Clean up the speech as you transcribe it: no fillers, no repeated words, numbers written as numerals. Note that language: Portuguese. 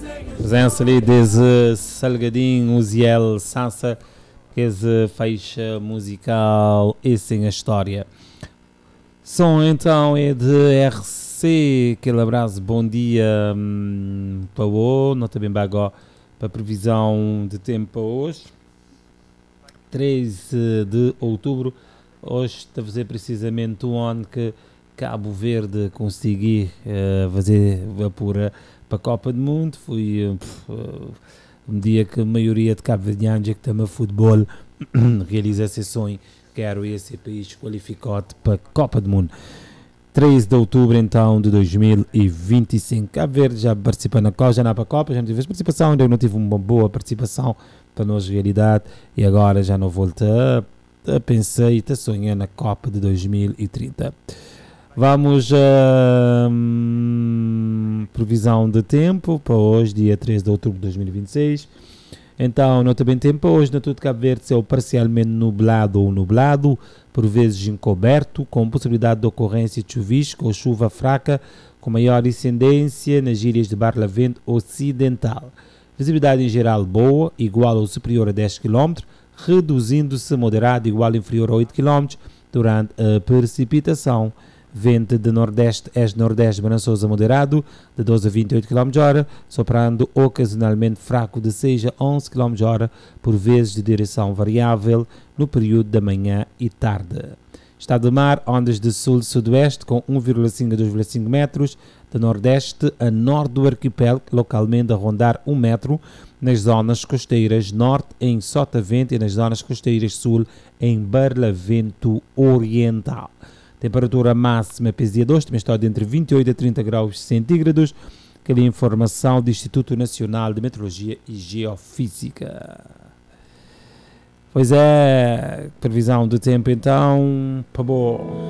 Presença ali desde Salgadinho, Uziel Sansa, que é faixa musical e sem a história. Som então é de RC, aquele abraço, bom dia para o, não também bagó para a previsão de tempo para hoje, 3 de outubro, hoje está a fazer precisamente o ano que Cabo Verde consegui fazer vapor para a Copa do Mundo. Foi um dia que a maioria de cabo-verdianos que também futebol realiza esse sonho, quero esse país qualificado para a Copa do Mundo. 3 de outubro então de 2025. Cabo Verde já participa na Copa, já não para a Copa, já não tive participação, ainda não tive uma boa participação para nós realidade e agora já não volta a pensar e está sonhando na Copa de 2030. Vamos a previsão de tempo para hoje, dia 3 de outubro de 2026. Então, não tem tempo para hoje, na tudo Cabo Verde, céu parcialmente nublado ou nublado, por vezes encoberto, com possibilidade de ocorrência de chuvisco ou chuva fraca, com maior incidência nas ilhas de Barlavento Ocidental. Visibilidade em geral boa, igual ou superior a 10 km, reduzindo-se moderado, igual ou inferior a 8 km, durante a precipitação. Vento de nordeste, nordeste balançoso a moderado, de 12 a 28 km/h, soprando ocasionalmente fraco de 6 a 11 km/h, por vezes de direção variável, no período da manhã e tarde. Estado do mar, ondas de sul-sudoeste com 1,5 a 2,5 metros, de nordeste a norte do arquipélago, localmente a rondar 1 metro, nas zonas costeiras norte em Sotavento e nas zonas costeiras sul em Barlavento Oriental. Temperatura máxima para esse dia 2, também está entre 28 a 30 graus centígrados. Aquela informação do Instituto Nacional de Meteorologia e Geofísica. Pois é, previsão do tempo então, para bom.